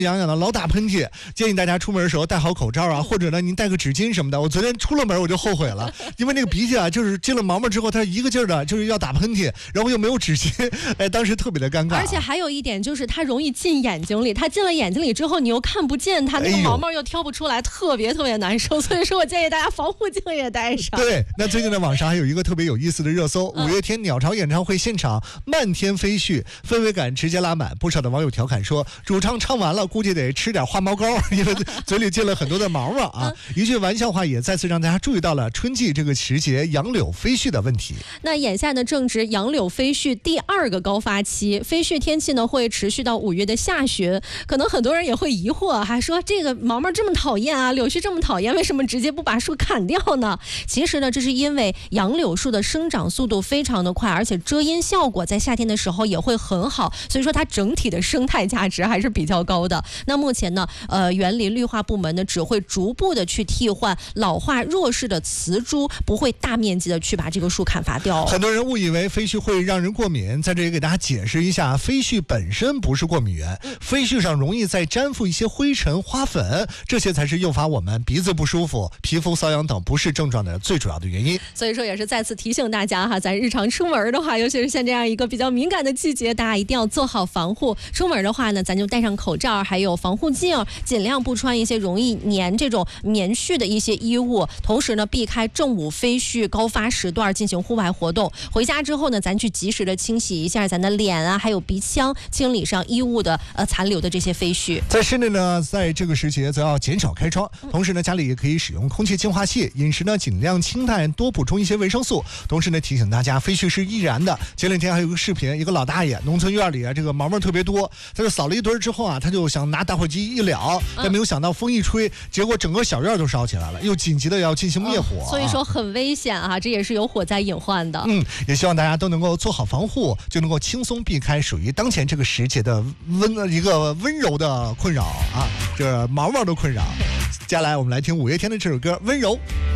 痒痒的老打喷嚏，建议大家出门的时候戴好口罩啊，或者呢您带个纸巾什么的。我昨天出了门我就后悔了，因为那个鼻涕啊，就是进了毛毛之后，它一个劲儿的就是要打喷嚏，然后又没有纸巾，哎，当时特别的尴尬。 而且还有一点就是它容易进眼睛里，它进了眼睛里之后，你又看不见它，那个毛毛又挑不出来，特别难受。所以说我建议大家防护镜也戴上。 对，那最近的网上还有一个特别有意思的热搜，五月天鸟巢演唱会现场漫天飞絮，氛围感直接拉满。不少的网友调侃说，主唱唱完了估计得吃点花毛膏，因为嘴里进了很多的毛毛啊。一句玩笑话也再次让大家注意到了春季这个时节杨柳飞絮的问题。 那眼下呢正值杨柳飞絮第2个高发期，飞絮天气呢会持续到5月的下旬。可能很多人也会疑惑，还说这个毛毛这么讨厌啊，柳絮这么讨厌，为什么直接不把树砍掉呢？其实呢，这是因为杨柳树的生长速度非常的快，而且遮阴效果在夏天的时候也会很好，所以说它整体的生态价值还是比较高的。那目前呢，园林绿化部门呢只会逐步的去替换老化弱势的雌株，不会大面积的去把这个树砍伐掉。 很多人误以为飞絮会让人过敏，在这里给大家解释一下，飞絮本身不是过敏源，飞絮上容易再粘附一些灰尘、花粉，这些才是诱发我们鼻子不舒服、皮肤瘙痒等不适症状的最主要的原因。 所以说也是再次提醒大家哈，咱日常出门的话，尤其是像这样一个比较敏感的季节，大家一定要做好防护。出门的话呢，咱就戴上口罩，还有防护镜，尽量不穿一些容易粘这种棉絮的一些衣物。同时呢，避开正午飞絮高发时段进行户外活动。回家之后呢，咱去及时的清洗一下咱的脸啊，还有鼻腔，清理上衣物的残留的这些飞絮。 在室内呢，在这个时节则要减少开窗，同时呢，家里也可以使用空气净化器。饮食呢，尽量清淡，多补充一些维生素。同时呢，提醒大家，飞絮是易燃的。前两天还有个视频，一个老大爷，农村院里啊，这个毛毛特别多，他就扫了一堆之后啊，他就想拿打火机一燎，但没有想到风一吹，结果整个小院都烧起来了，又紧急的要进行灭火。 所以说很危险啊，这也是有火灾隐患的。 也希望大家都能够做好防护，就能够轻松避开属于当前这个时节的一个温柔的困扰啊，这毛毛的困扰。接下来我们来听五月天的这首歌《温柔》。